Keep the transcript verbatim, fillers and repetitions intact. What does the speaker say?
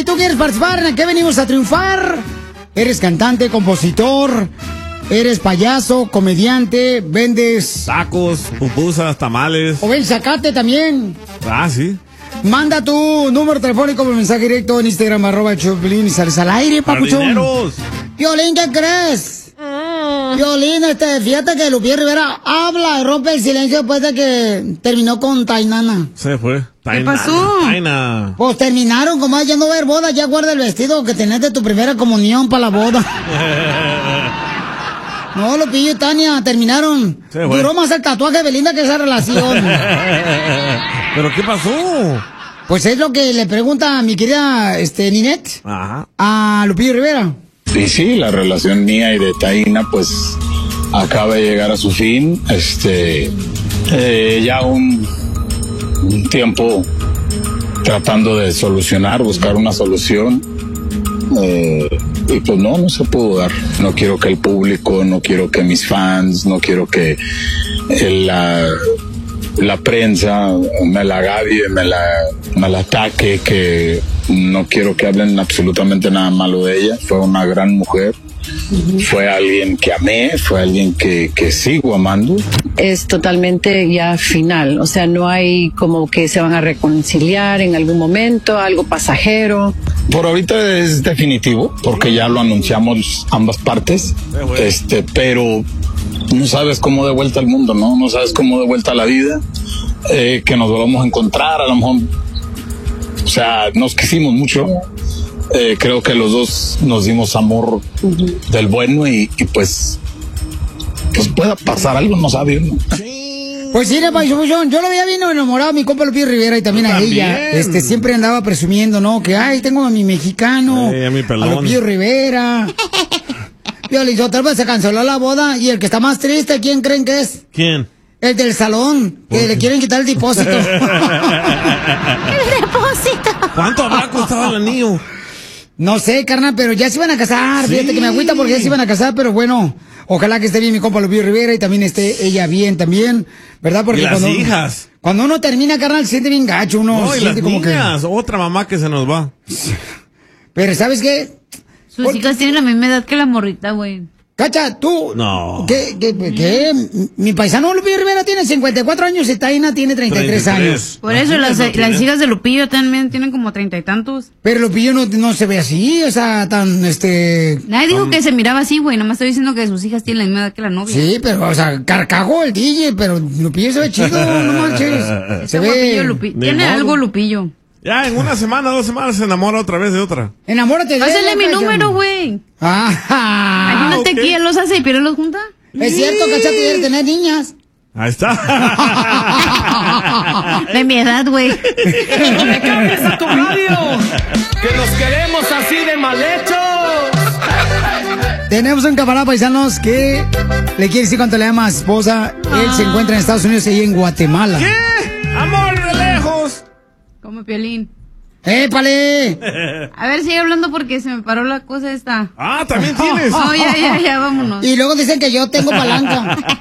si tú quieres participar en ¿Qué venimos a triunfar? Eres cantante, compositor, eres payaso, comediante, vendes... tacos, pupusas, tamales. O ven zacate también. Ah, sí. Manda tu número telefónico por mensaje directo en Instagram, arroba el show de Piolín, y sales al aire, papuchón. Piolín, ¿qué crees? Mm. Piolín, este, fíjate que Lupillo Rivera habla y rompe el silencio después de que terminó con Tainana. Se fue. ¿Qué pasó? Taina. Pues terminaron, como ya no va a haber boda, ya guarda el vestido que tenés de tu primera comunión para la boda. No, Lupillo y Tania terminaron. Duró más el tatuaje de Belinda que esa relación. ¿Pero qué pasó? Pues es lo que le pregunta a mi querida este, Ninette Ajá. a Lupillo Rivera. Y sí, la relación mía y de Taina pues acaba de llegar a su fin. Este, eh, ya un, un tiempo tratando de solucionar, buscar una solución. Eh, y pues no, no se pudo dar. No quiero que el público, no quiero que mis fans, no quiero que el, la, la prensa me la agavie, me la, me la ataque, que no quiero que hablen absolutamente nada malo de ella. Fue una gran mujer. Fue alguien que amé, fue alguien que, que sigo amando. Es totalmente ya final, o sea, no hay como que se van a reconciliar en algún momento, algo pasajero. Por ahorita es definitivo, porque ya lo anunciamos ambas partes, este, pero no sabes cómo de vuelta al mundo, ¿no? No sabes cómo de vuelta a la vida, eh, que nos volvamos a encontrar, a lo mejor, o sea, nos quisimos mucho. Eh, creo que los dos nos dimos amor uh-huh. del bueno y, y pues pues pueda pasar algo, no sabe uno. Pues sí, yo, yo lo había bien enamorado a mi compa Lupillo Rivera y también, también a ella. Este, siempre andaba presumiendo, ¿no? Que, ay, tengo a mi mexicano, ay, a, mi a Lupillo Rivera. Piolín, otra vez se canceló la boda y el que está más triste, ¿quién creen que es? ¿Quién? El del salón, que le quieren quitar el depósito. El depósito. ¿Cuánto habrá costado el anillo? No sé, carnal, pero ya se iban a casar. Sí. Fíjate que me agüita porque ya se iban a casar, pero bueno, ojalá que esté bien mi compa Lupillo Rivera y también esté ella bien también, ¿verdad? Porque y las cuando, hijas. Cuando uno termina, carnal, se siente bien gacho, uno no, se y siente las como niñas, que... otra mamá que se nos va. Pero ¿sabes qué? Sus Por... hijas tienen la misma edad que la morrita, güey. Cacha, tú. No. ¿Qué? ¿Qué? ¿Qué? Mi paisano Lupillo Rivera tiene cincuenta y cuatro años y Taina tiene treinta y tres años. Por eso las, las hijas de Lupillo también tienen como treinta y tantos. Pero Lupillo no, no se ve así, o sea, tan, este... Nadie dijo um... que se miraba así, güey, nomás estoy diciendo que sus hijas tienen la misma edad que la novia. Sí, pero, o sea, carcajo el D J, pero Lupillo se ve chido, no manches. Se ve... Lupi... Tiene modo. Algo Lupillo. Ya, en una semana, dos semanas se enamora otra vez de otra. Enamórate de Pásale mi número, güey. Ajá. Imagínate okay. que él los hace y Piero los junta. Es cierto, Cachate quiere tener niñas. Ahí está. De mi edad, güey. ¡No le cambies a tu radio! ¡Que nos queremos así de mal hechos! Tenemos un camarada paisanos que le quiere decir cuánto le ama a su esposa. Ah. Él se encuentra en Estados Unidos y ella en Guatemala. ¿Qué? Amor de lejos. Como Piolín. ¡Épale! A ver, sigue hablando porque se me paró la cosa esta. Ah, también tienes. No, ya, ya, ya, vámonos. Y luego dicen que yo tengo palanca.